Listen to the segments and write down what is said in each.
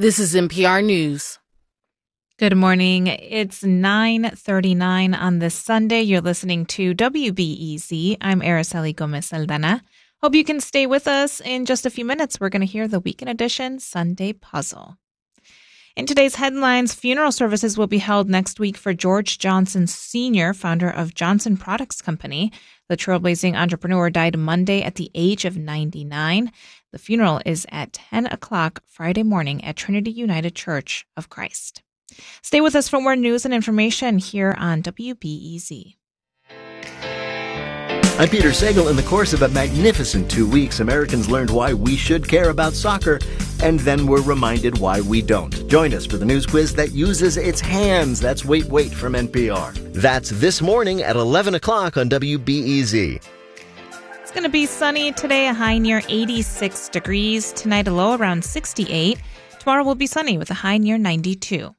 This is NPR News. Good morning. It's 9:39 on this Sunday. You're listening to WBEZ. I'm Araceli Gomez-Saldana. Hope you can stay with us. In just a few minutes, we're going to hear the Weekend Edition Sunday Puzzle. In today's headlines, funeral services will be held next week for George Johnson Sr., founder of Johnson Products Company. The trailblazing entrepreneur died Monday at the age of 99. The funeral is at 10 o'clock Friday morning at Trinity United Church of Christ. Stay with us for more news and information here on WBEZ. I'm Peter Sagal. In the course of a magnificent 2 weeks, Americans learned why we should care about soccer, and then were reminded why we don't. Join us for the news quiz that uses its hands. That's Wait, Wait from NPR. That's this morning at 11 o'clock on WBEZ. It's going to be sunny today, a high near 86 degrees. Tonight, a low around 68. Tomorrow will be sunny with a high near 92.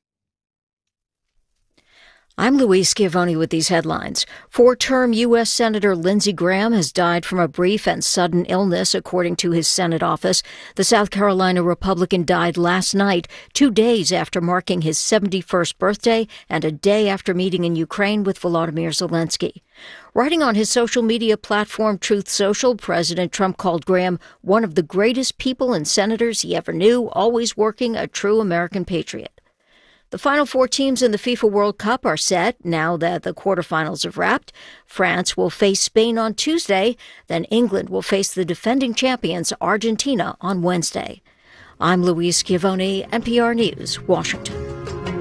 I'm Louise Schiavone with these headlines. Four-term U.S. Senator Lindsey Graham has died from a brief and sudden illness, according to his Senate office. The South Carolina Republican died last night, 2 days after marking his 71st birthday and a day after meeting in Ukraine with Volodymyr Zelensky. Writing on his social media platform, Truth Social, President Trump called Graham one of the greatest people and senators he ever knew, always working, a true American patriot. The final four teams in the FIFA World Cup are set now that the quarterfinals have wrapped. France will face Spain on Tuesday, then England will face the defending champions Argentina on Wednesday. I'm Louise Schiavone, NPR News, Washington.